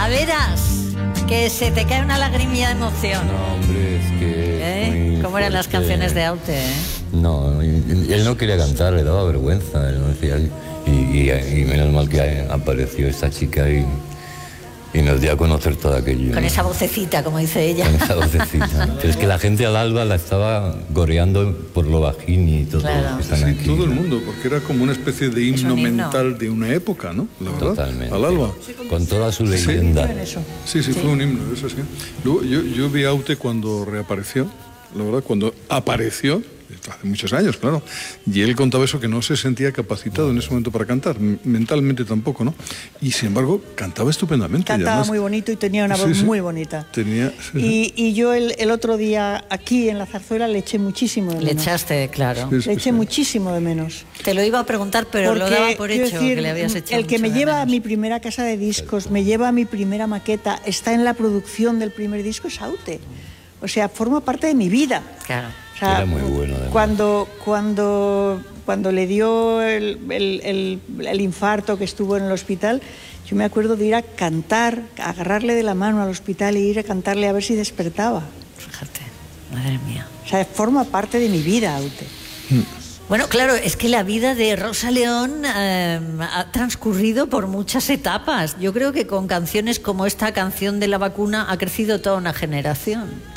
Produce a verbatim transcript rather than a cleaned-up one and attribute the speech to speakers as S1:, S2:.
S1: A veras, que se te cae una lagrimilla de emoción.
S2: No, hombre, es que...
S1: ¿Eh? ¿Cómo eran las canciones de Aute? ¿Eh?
S2: No, él no quería cantar, le daba vergüenza. Él no decía, y, y, y menos mal que apareció esta chica y, y nos dio a conocer todo aquello.
S1: Con esa vocecita, como dice ella.
S2: Con esa vocecita. Pero es que la gente al alba la estaba goreando por lo bajín y todo.
S1: Claro.
S2: Están
S3: Sí,
S2: aquí,
S3: todo el
S2: ¿no?
S3: mundo, porque era como una especie de himno,
S1: un himno.
S3: mental de una época, ¿no? La verdad,
S2: Totalmente.
S3: al alba.
S2: Con toda su leyenda.
S3: Sí, sí, fue un himno, eso sí. Luego, yo, yo vi a Aute cuando reapareció, la verdad, cuando apareció, hace muchos años, claro, y él contaba eso, que no se sentía capacitado en ese momento para cantar, mentalmente tampoco, ¿no? Y sin embargo, cantaba estupendamente.
S4: Cantaba
S3: y además,
S4: muy bonito y tenía una
S3: sí,
S4: voz
S3: sí,
S4: muy bonita.
S3: Tenía...
S4: Y, y yo el, el otro día aquí en la zarzuela le eché muchísimo de
S1: Le
S4: menos.
S1: echaste, claro.
S3: Sí, sí,
S4: Le eché
S3: sí.
S4: muchísimo de menos.
S1: Te lo iba a preguntar, pero lo
S4: Porque,
S1: daba por
S4: quiero
S1: hecho
S4: decir,
S1: que le habías echado
S4: el que
S1: mucho
S4: me
S1: de
S4: lleva a
S1: menos.
S4: mi primera casa de discos, me lleva a mi primera maqueta, está en la producción del primer disco, es Aute. O sea, forma parte de mi vida.
S1: Claro.
S4: O sea,
S2: Era muy bueno, además.
S4: Cuando, cuando, cuando le dio el, el, el, el infarto que estuvo en el hospital, yo me acuerdo de ir a cantar, agarrarle de la mano al hospital e ir a cantarle a ver si despertaba.
S1: Fíjate, madre mía.
S4: O sea, forma parte de mi vida, Aute.
S1: Bueno, claro, es que la vida de Rosa León eh, ha transcurrido por muchas etapas. Yo creo que con canciones como esta canción de la vacuna ha crecido toda una generación.